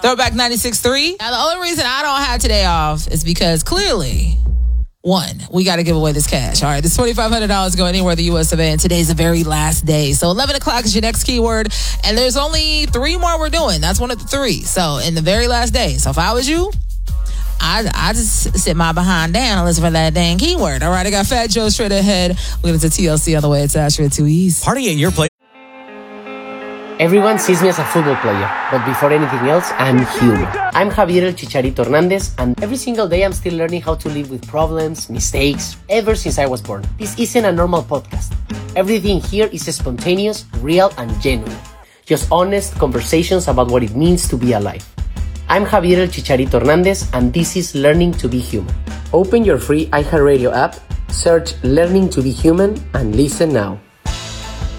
Throwback 96.3. Now, the only reason I don't have today off is because clearly, one, we got to give away this cash. All right, this $2,500 go anywhere in the U.S. of A, and today's the very last day. So 11 o'clock is your next keyword, and there's only 3 more we're doing. That's one of the 3. So in the very last day. So if I was you, I just sit my behind down and listen for that dang keyword. All right, I got Fat Joe straight ahead. We're going to TLC on the way. It's Asher at 2 East. Party at your place. Everyone sees me as a football player, but before anything else, I'm human. I'm Javier El Chicharito Hernandez, and every single day I'm still learning how to live with problems, mistakes, ever since I was born. This isn't a normal podcast. Everything here is spontaneous, real, and genuine. Just honest conversations about what it means to be alive. I'm Javier El Chicharito Hernandez, and this is Learning to be Human. Open your free iHeartRadio app, search Learning to be Human, and listen now.